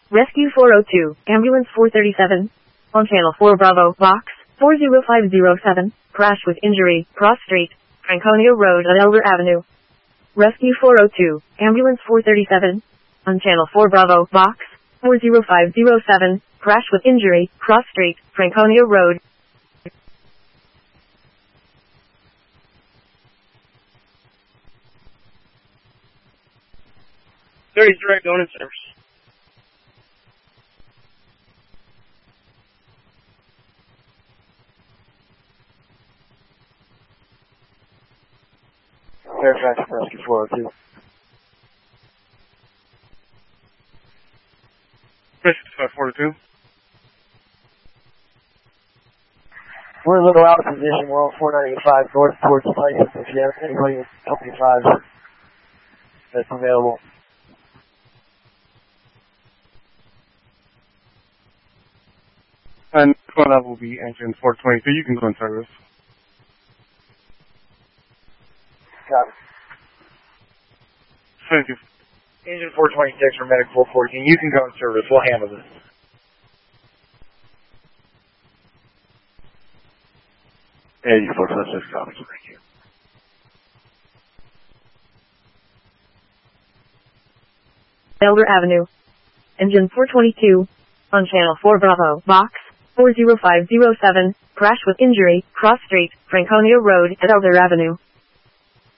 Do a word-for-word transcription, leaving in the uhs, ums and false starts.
Rescue four oh two, Ambulance four thirty-seven. On Channel four Bravo, Box four oh five oh seven. Crash with injury, Cross Street, Franconia Road at Elder Avenue. Rescue four oh two, Ambulance four thirty-seven. On Channel four Bravo, Box four oh five oh seven. Crash with injury, Cross Street, Franconia Road. thirty direct going in service. Fairfax Rescue four oh two. Rescue four oh two. We're a little out of position. We're on four ninety-five north towards Tyson. If you have anybody in Company five that's available. And one up will be engine four twenty-two. You can go in service. Copy. Thank you. Engine four twenty-six or Medic four fourteen. You can go in service. We'll handle this. Engine four twenty-six, copy. Thank you. Elder Avenue. Engine four twenty-two. On Channel four Bravo, Box four oh five oh seven. Crash with injury, Cross Street, Franconia Road at Elder Avenue.